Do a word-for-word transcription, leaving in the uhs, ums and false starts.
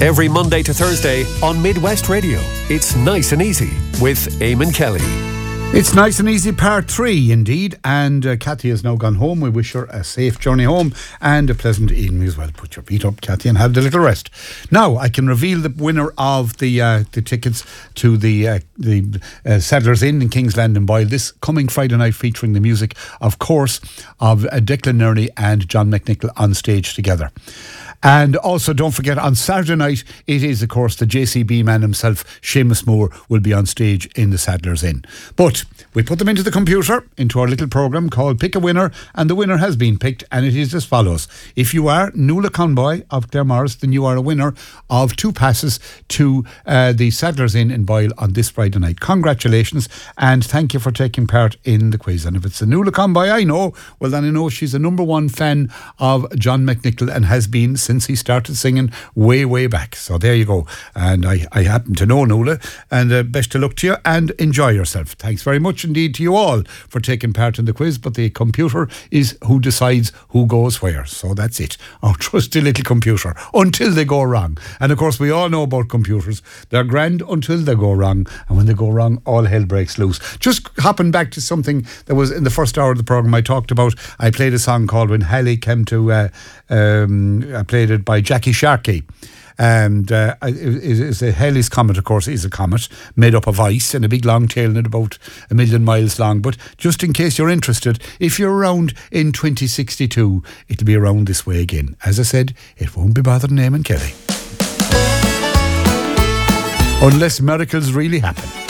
Every Monday to Thursday on Midwest Radio. It's Nice and Easy with Eamon Kelly. It's Nice and Easy part three indeed, and uh, Kathy has now gone home. We wish her a safe journey home and a pleasant evening as well. Put your feet up, Kathy, and have a little rest. Now I can reveal the winner of the uh, the tickets to the uh, the uh, Sadler's Inn in King's Landing Boyle this coming Friday night, featuring the music, of course, of uh, Declan Nerney and John McNichol on stage together. And also, don't forget, on Saturday night, it is, of course, the J C B man himself, Seamus Moore, will be on stage in the Sadler's Inn. But we put them into the computer, into our little programme called Pick a Winner, and the winner has been picked, and it is as follows. If you are Nuala Conboy of Claremorris, then you are a winner of two passes to uh, the Sadler's Inn in Boyle on this Friday night. Congratulations, and thank you for taking part in the quiz. And if it's a Nuala Conboy I know, well, then I know she's a number one fan of John McNichol and has been since he started singing way, way back. So there you go. And I, I happen to know Nuala, and uh, best of luck to you and enjoy yourself. Thanks very much indeed to you all for taking part in the quiz, but the computer is who decides who goes where. So that's it. Our trusty little computer, until they go wrong. And of course we all know about computers. They're grand until they go wrong, and when they go wrong, all hell breaks loose. Just hopping back to something that was in the first hour of the programme I talked about. I played a song called When Halley Came to uh, um, I played it by Jackie Sharkey. And uh, it's a Halley's Comet, of course, is a comet made up of ice and a big long tail and about a million miles long. But just in case you're interested, if you're around in twenty sixty-two, it'll be around this way again. As I said, it won't be bothered Eamon Kelly. Unless miracles really happen.